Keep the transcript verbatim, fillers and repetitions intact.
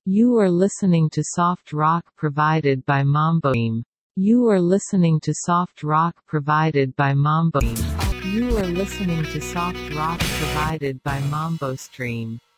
You are listening to soft rock provided by Mambo Stream. You are listening to soft rock provided by Mambo Stream. You are listening to soft rock provided by Mambo Stream.